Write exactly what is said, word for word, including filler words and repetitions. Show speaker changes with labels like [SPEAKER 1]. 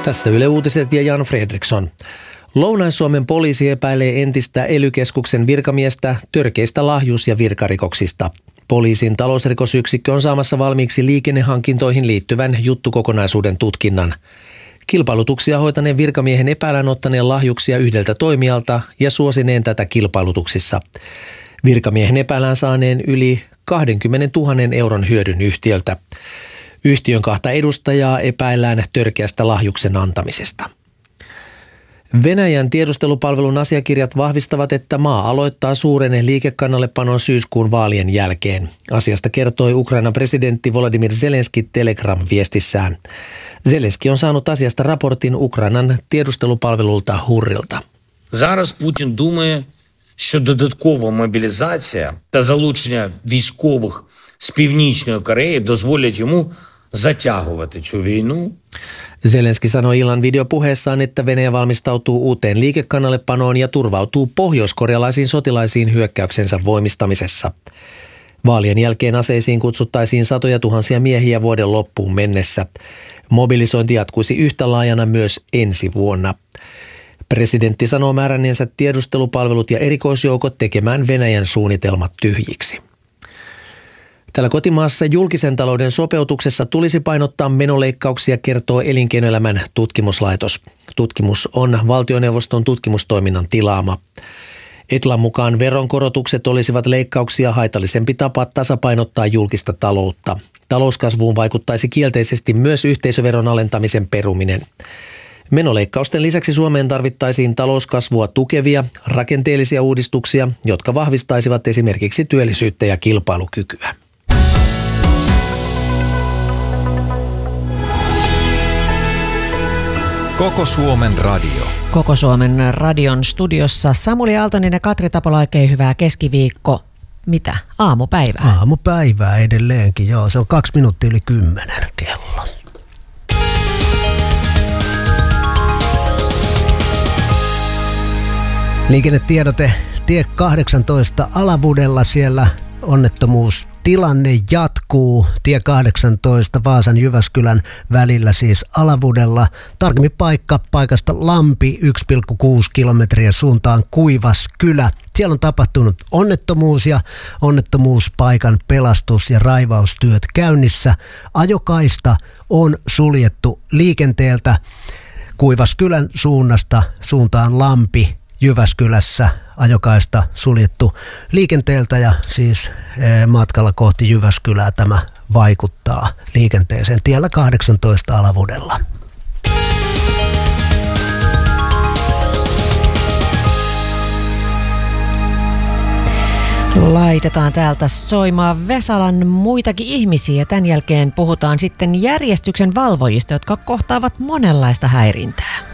[SPEAKER 1] Tässä Yle Uutiset ja Jan Fredriksson. Lounais-Suomen poliisi epäilee entistä E L Y-keskuksen virkamiestä törkeistä lahjus- ja virkarikoksista. Poliisin talousrikosyksikkö on saamassa valmiiksi liikennehankintoihin liittyvän juttukokonaisuuden tutkinnan. Kilpailutuksia hoitaneen virkamiehen epäillään ottaneen lahjuksia yhdeltä toimijalta ja suosineen tätä kilpailutuksissa. Virkamiehen epäillään saaneen yli kaksikymmentätuhatta euron hyödyn yhtiöltä. Yhtiön kahta edustajaa epäillään törkeästä lahjuksen antamisesta. Venäjän tiedustelupalvelun asiakirjat vahvistavat, että maa aloittaa suuren liikekannallepanon syyskuun vaalien jälkeen. Asiasta kertoi Ukrainan presidentti Volodymyr Zelenski Telegram-viestissään. Zelenski on saanut asiasta raportin Ukrainan tiedustelupalvelulta Hurrilta.
[SPEAKER 2] Зараз Путін думає, що додаткова мобілізація та залучення військових з Північної Кореї дозволять йому затягувати цю війну.
[SPEAKER 1] Zelenski sanoi illan videopuheessaan, että Venäjä valmistautuu uuteen liikekannallepanoon ja turvautuu pohjoiskorealaisiin sotilaisiin hyökkäyksensä voimistamisessa. Vaalien jälkeen aseisiin kutsuttaisiin satoja tuhansia miehiä vuoden loppuun mennessä. Mobilisointi jatkuisi yhtä laajana myös ensi vuonna. Presidentti sanoo määränneensä tiedustelupalvelut ja erikoisjoukot tekemään Venäjän suunnitelmat tyhjiksi. Täällä kotimaassa julkisen talouden sopeutuksessa tulisi painottaa menoleikkauksia, kertoo Elinkeinoelämän tutkimuslaitos. Tutkimus on valtioneuvoston tutkimustoiminnan tilaama. Etlan mukaan veronkorotukset olisivat leikkauksia haitallisempi tapa tasapainottaa julkista taloutta. Talouskasvuun vaikuttaisi kielteisesti myös yhteisöveron alentamisen peruminen. Menoleikkausten lisäksi Suomeen tarvittaisiin talouskasvua tukevia rakenteellisia uudistuksia, jotka vahvistaisivat esimerkiksi työllisyyttä ja kilpailukykyä.
[SPEAKER 3] Koko Suomen radio.
[SPEAKER 4] Koko Suomen radion studiossa Samuli Aaltonen ja Katri Tapola, oikein hyvää keskiviikko. Mitä? Aamupäivää?
[SPEAKER 5] Aamupäivää edelleenkin, joo. Se on kaksi minuuttia yli kymmenen kello. Liikennetiedote tie kahdeksantoista Alavudella, siellä onnettomuustilanne jatkuu. Tie kahdeksantoista Vaasan Jyväskylän välillä siis Alavudella. Tarkemmin paikka paikasta Lampi yksi pilkku kuusi kilometriä suuntaan Kuivaskylä. Siellä on tapahtunut onnettomuus ja onnettomuuspaikan pelastus- ja raivaustyöt käynnissä. Ajokaista on suljettu liikenteeltä Kuivaskylän suunnasta suuntaan Lampi. Jyväskylässä ajokaista suljettu liikenteeltä ja siis matkalla kohti Jyväskylää tämä vaikuttaa liikenteeseen tiellä kahdeksantoista Alavudella.
[SPEAKER 4] Laitetaan täältä soimaan Vesalan muitakin ihmisiä. Tämän jälkeen puhutaan sitten järjestyksen valvojista, jotka kohtaavat monenlaista häirintää.